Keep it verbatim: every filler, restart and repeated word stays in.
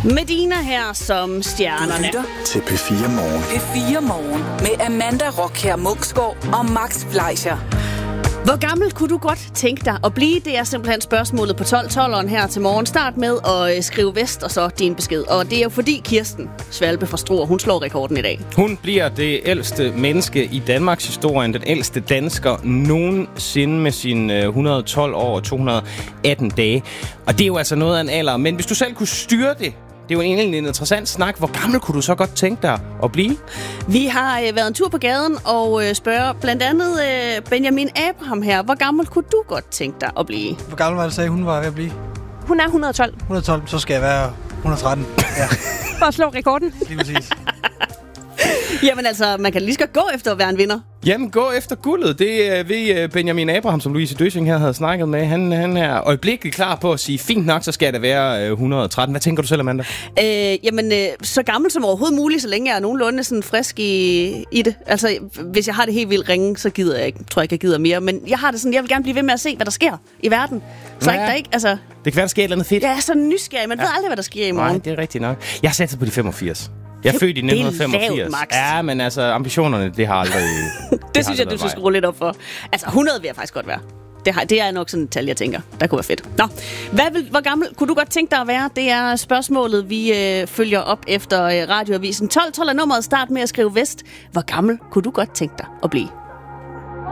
Medina her som stjernerne. Du lytter til P fire Morgen. P fire Morgen med Amanda Rockher Munksgaard og Max Fleischer. Hvor gammel kunne du godt tænke dig at blive? Det er simpelthen spørgsmålet på tolv tolveren her til morgen. Start med at skrive vest og så din besked. Og det er jo fordi Kirsten Svalbe fra Struer, hun slår rekorden i dag. Hun bliver det ældste menneske i Danmarks historie, den ældste dansker nogensinde med sine et hundrede og tolv år og to hundrede og atten dage. Og det er jo altså noget af en alder. Men hvis du selv kunne styre det, det er jo egentlig en interessant snak. Hvor gammel kunne du så godt tænke dig at blive? Vi har øh, været en tur på gaden og øh, spørger blandt andet øh, Benjamin Abraham her. Hvor gammel kunne du godt tænke dig at blive? Hvor gammel var det, sagde hun var ved at blive? Hun er et hundrede og tolv. et hundrede og tolv, så skal jeg være et hundrede og tretten. Ja. For at slå rekorden. Lige præcis. Jamen altså, man kan lige så godt gå efter at være en vinder. Jamen, gå efter guldet. Det er ved Benjamin Abraham, som Louise Døsing her havde snakket med. Han, han er øjeblikkeligt klar på at sige, fint nok, så skal det være et hundrede og tretten. Hvad tænker du selv, Amanda? Øh, jamen, øh, så gammel som overhovedet muligt, så længe jeg er nogenlunde sådan frisk i, i det. Altså, hvis jeg har det helt vildt ringe, så gider jeg ikke. Tror jeg ikke, jeg gider mere. Men jeg har det sådan, jeg vil gerne blive ved med at se, hvad der sker i verden. Så ja. ikke der ikke, altså... Det kan være, der sker et eller andet fedt. Jeg er så nysgerrig. Man ja. ved aldrig, hvad der sker i morgen. Nej, det er rigtigt nok. Jeg har sat på de femogfirs. Jeg er født i nitten femogfirs. Det er lavt, Max. Ja, men altså, ambitionerne, det har aldrig... det, det synes jeg, du skal skrue lidt op for. Altså, hundrede vil jeg faktisk godt være. Det, har, det er nok sådan et tal, jeg tænker, der kunne være fedt. Nå, hvad vil, hvor gammel kunne du godt tænke dig at være? Det er spørgsmålet, vi øh, følger op efter øh, radioavisen. tolv tolv er nummeret. Start med at skrive vest. Hvor gammel kunne du godt tænke dig at blive?